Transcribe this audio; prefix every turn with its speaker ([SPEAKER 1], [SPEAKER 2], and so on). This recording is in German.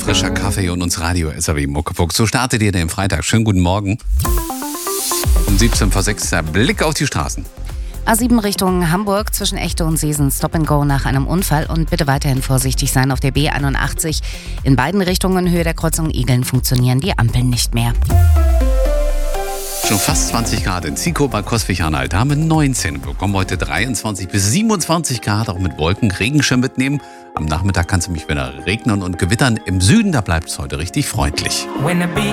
[SPEAKER 1] frischer Kaffee und uns Radio SAW Muckefuchs. So startet ihr den Freitag. Schönen guten Morgen. Um 17 vor 6 der Blick auf die Straßen.
[SPEAKER 2] A7 Richtung Hamburg zwischen Echte und Seesen Stop and Go nach einem Unfall und bitte weiterhin vorsichtig sein auf der B81. In beiden Richtungen Höhe der Kreuzung Igeln funktionieren die Ampeln nicht mehr.
[SPEAKER 1] Schon fast 20 Grad in Zico bei Coswig-Anhalt. Da haben wir 19. Wir bekommen heute 23 bis 27 Grad, auch mit Wolken. Regenschirm mitnehmen. Am Nachmittag kann es nämlich wieder regnen und gewittern. Im Süden, da bleibt es heute richtig freundlich.